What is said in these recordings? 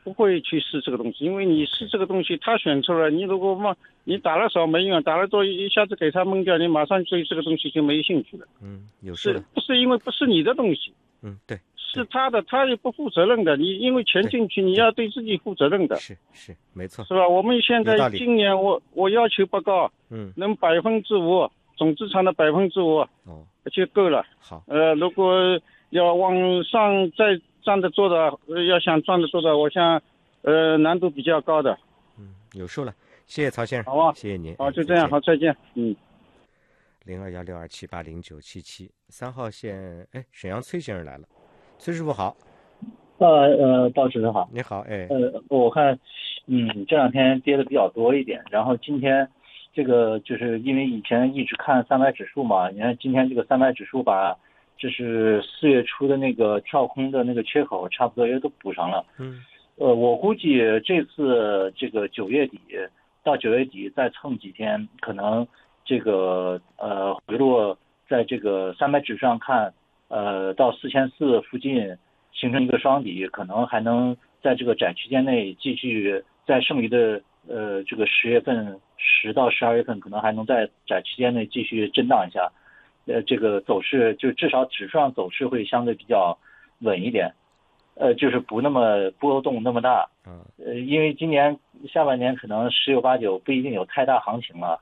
不会去试这个东西，因为你试这个东西，他选出来，你如果你打了少没用，打了多一下子给他蒙掉，你马上对这个东西就没兴趣了。 有事了。 不是因为不是你的东西？ 对， 是他的，他也不负责任的。你因为钱进去，你要对自己负责任的。 是没错， 是吧？我们现在今年我要求不高，能5%总资产的5%，就够了。 好， 如果要往上再赚得多的，要想赚得多的，我想难度比较高的。 有数了，谢谢曹先生。 好啊， 谢谢您。 好，就这样，好，再见。 021627809773号线，沈阳崔先生来了，崔师傅好。 鲍主任好。 你好， 我看，这两天跌的比较多一点，然后今天这个就是因为以前一直看300指数嘛，你看今天这个300指数把这是4月初的那个跳空的那个缺口差不多也都补上了。我估计这次这个9月底到9月底再蹭几天，可能这个回落在这个300指数上看，到4400附近形成一个双底，可能还能在这个窄区间内继续在剩余的这个10到12月份，可能还能在窄区间内继续震荡一下。这个走势就至少指数上走势会相对比较稳一点，就是不那么波动那么大。因为今年下半年可能十有八九不一定有太大行情了。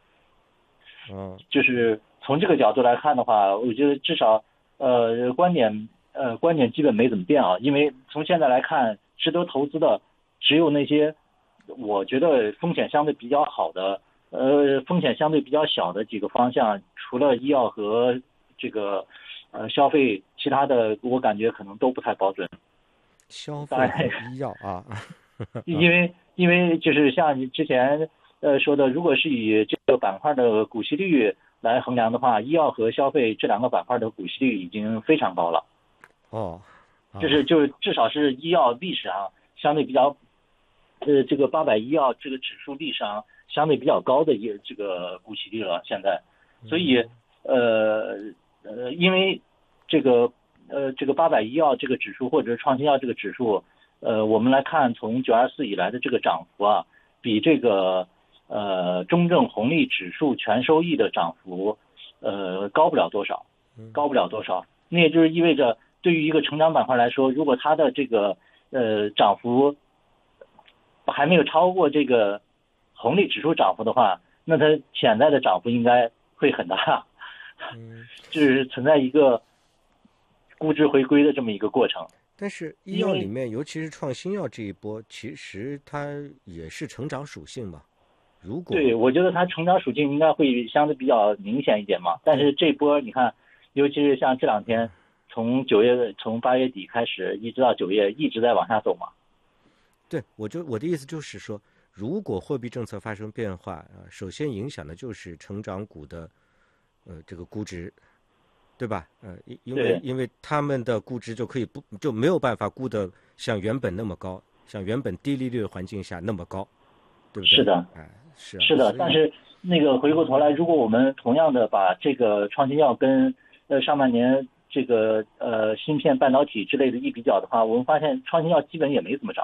就是从这个角度来看的话，我觉得至少观点基本没怎么变啊。因为从现在来看，值得投资的只有那些我觉得风险相对比较好的风险相对比较小的几个方向，除了医药和这个消费，其他的我感觉可能都不太保准。 消费和医药啊， 因为就是像你之前说的，如果是以这个板块的股息率来衡量的话，医药和消费这两个板块的股息率已经非常高了。就是至少是医药历史上相对比较这个800医药这个指数历史上相对比较高的这个股息率了现在。所以因为这个800医药这个指数或者是创新药这个指数，我们来看从924以来的这个涨幅啊，比这个中证红利指数全收益的涨幅高不了多少。那也就是意味着对于一个成长板块来说，如果它的这个涨幅还没有超过这个红利指数涨幅的话，那它潜在的涨幅应该会很大。就是存在一个估值回归的这么一个过程。 但是医药里面，尤其是创新药这一波，其实它也是成长属性嘛。 对，我觉得它成长属性应该会相对比较明显一点嘛。但是这波你看，尤其是像这两天，从8月底开始一直到9月一直在往下走嘛。 对，我的意思就是说，如果货币政策发生变化，首先影响的就是成长股的这个估值，对吧？因为他们的估值就没有办法估得像原本那么高，像原本低利率环境下那么高，对不对？ 是的，是的。但是那个回过头来，如果我们同样的把这个创新药跟上半年这个芯片、半导体之类的一比较的话，我们发现创新药基本也没怎么涨。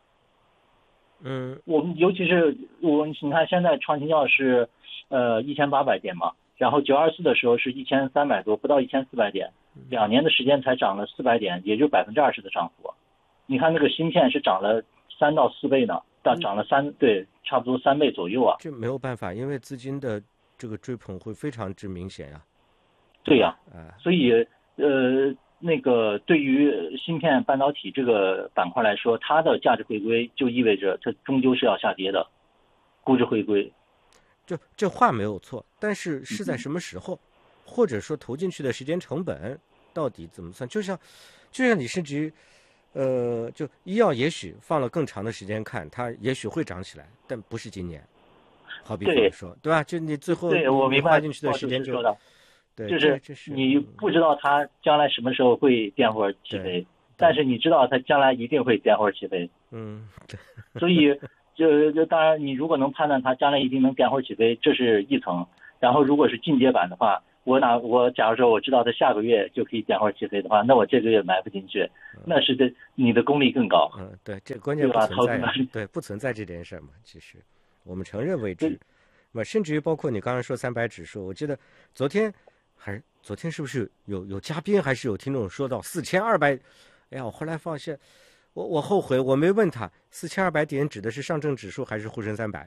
我们尤其是你看现在创新药是1800点嘛，然后924的时候是1300多，不到1400点，2年的时间才涨了400点，也就20%的涨幅。你看那个芯片是涨了3到4倍呢，涨了对，差不多3倍左右啊。 这没有办法，因为资金的这个追捧会非常之明显呀。 对呀，所以那个对于芯片半导体这个板块来说，它的价值回归就意味着它终究是要下跌的，估值回归。 这话没有错，但是在什么时候，或者说投进去的时间成本到底怎么算？就像你甚至于就医药也许放了更长的时间看，它也许会涨起来，但不是今年。好比说，对吧？就你最后你花进去的时间就是你不知道它将来什么时候会点火起飞，但是你知道它将来一定会点火起飞。所以就当然你如果能判断它将来一定能点火起飞，这是一层。然后如果是进阶版的话， 我假如说我知道它下个月就可以点火起飞的话，那我这个月埋不进去，那是你的功力更高。 对，这关键不存在，对，不存在这件事嘛。其实我们承认为止，甚至于包括你刚刚说300指数，我记得昨天是不是有嘉宾还是有听众说到4200？哎呀，我后来发现，我后悔我没问他4200点指的是上证指数还是沪深300。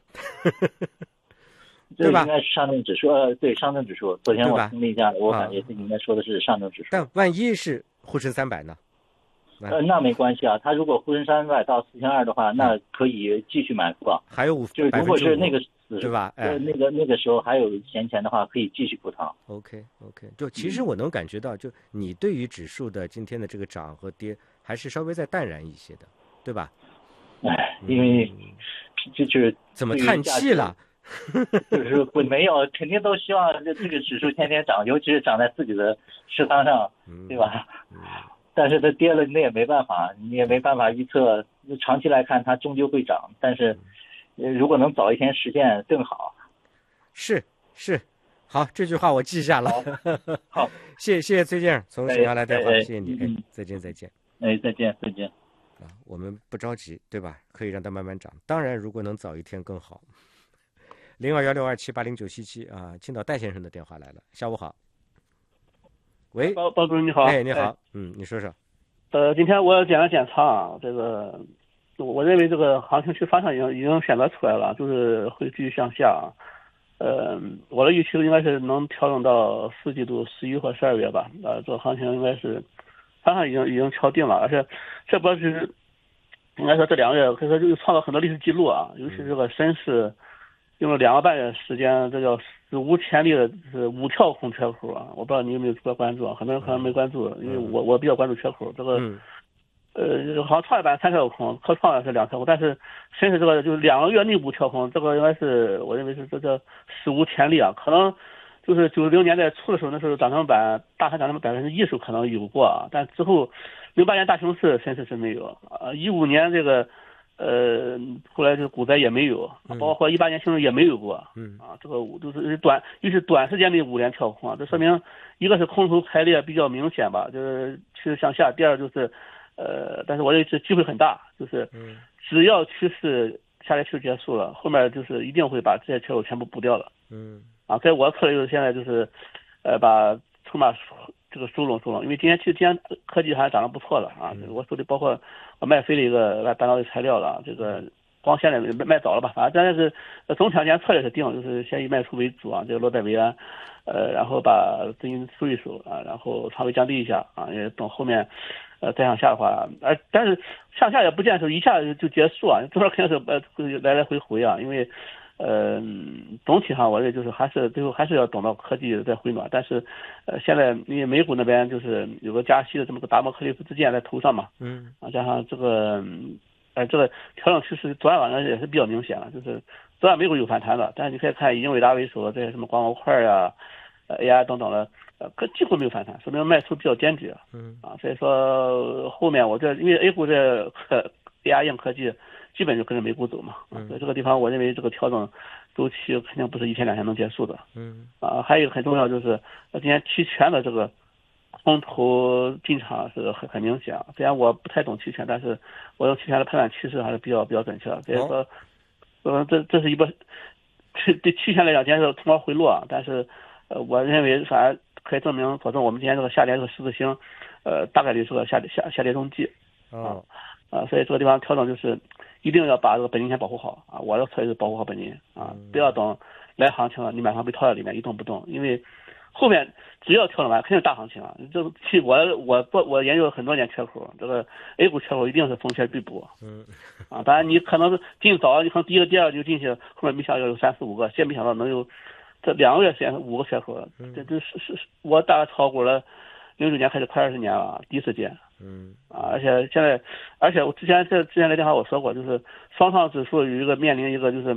对吧？应该是上证指数，对，上证指数。昨天我听了一下，我感觉是应该说的是上证指数。 但万一是沪深300呢？ 那没关系啊。他如果沪深300到4200的话，那可以继续买入。 还有就是如果是那个对吧？ 那个时候还有闲钱的话，可以继续补仓。 OK， 就其实我能感觉到，就你对于指数的今天的这个涨和跌，还是稍微再淡然一些的，对吧？ 因为这就是怎么叹气了？ 就是我没有，肯定都希望这个指数天天涨，尤其是涨在自己的持仓上，对吧？但是它跌了，那也没办法，你也没办法预测。长期来看，它终究会涨，但是如果能早一天实现更好。 是，好，这句话我记下了。 好， 谢谢崔先生从沈阳来电话，谢谢你，再见。 再见。 我们不着急，对吧？可以让它慢慢涨。当然，如果能早一天更好。0216278097啊，青岛戴先生的电话来了，下午好。喂， 包主任你好。 你好，你说说。 今天我简单检查啊，这个我认为这个行情区方向已经选择出来了，就是会继续向下。我的预期应该是能调整到4季度11或12月吧。这个行情应该是方向已经敲定了，而且这波是应该说这2个月可以说就创造很多历史记录啊，尤其是这个深市用了2个半月时间，这叫史无前例的是5跳空缺口啊！我不知道你有没有关注啊？很多人可能没关注，因为我比较关注缺口。这个好像创业板3跳空，科创也是2跳空，但是深市这个就是2个月内部跳空，这个应该是我认为是这叫史无前例啊！可能就是90年代初的时候，那时候涨停板大盘涨停板10%可能有过啊，但之后08年大熊市深市是没有啊，15年这个。后来就股灾也没有，包括18年形成也没有过，这个就是短时间内5连跳空啊，这说明一个是空头排列比较明显吧，就是趋势向下；第二就是，但是我认为这机会很大，就是只要趋势下跌趋势结束了，后面就是一定会把这些缺口全部补掉了，在我策略就是现在就是，把筹码这个收拢，因为今天科技还涨得不错了啊，我手里包括我卖飞的一个半导体材料了，这个光现在卖早了吧，反正但是总体上策略是定，就是先以卖出为主啊，这个落袋为安，然后把资金收一收啊，然后仓位降低一下啊，也等后面再向下的话，但是向下也不见是一下就结束啊，多少肯定是来回啊，因为总体上我认为就是最后还是要等到科技再回暖，但是现在因为美股那边就是有个加息的这么个达摩克利夫之剑在头上嘛，加上这个这个调整趋势昨天晚上也是比较明显了，就是昨晚美股有反弹的，但是你可以看以英伟达为首的这些什么光模块呀、AI 等等的，几乎没有反弹，说明卖出比较坚决，所以说后面我因为 A 股这AI 硬科技基本就跟着美股走嘛，所以这个地方我认为这个调整周期肯定不是1天2天能结束的，还有一个很重要就是今天期权的这个空头进场是很明显，虽然我不太懂期权，但是我用期权的判断趋势还是比较准确的，所以说，这是一波，对期权来讲今天是冲高回落，但是我认为反而可以佐证我们今天这个下跌这个十字星，大概率是个下跌中继，所以这个地方调整就是一定要把这个本金先保护好啊！我的策略是保护好本金啊，不要等来行情了你买上被套在里面一动不动，因为后面只要调整完肯定是大行情啊！我研究了很多年缺口，这个 A 股缺口一定是逢缺必补，当然你可能进早，你可能第一个第二个就进去，后面没想到有3、4、5个，现没想到能有这2个月时间5个缺口，这是我大概炒股了09年开始快20年了，第一次见。而且我之前来电话我说过，就是双创指数有一个面临一个就是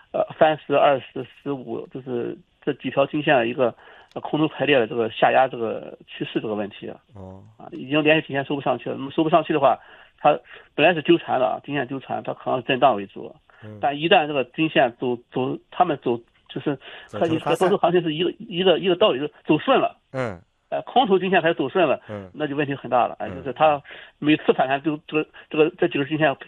30、20、15，就是这几条均线的一个空头排列的这个下压这个趋势这个问题已经连续几天收不上去了。那么收不上去的话，它本来是纠缠的，均线纠缠，它可能震荡为主，但一旦这个均线他们走就是和多头行情是一个道理，就走顺了。空头均线还走顺了，那就问题很大了。就是它每次反弹都这几个均线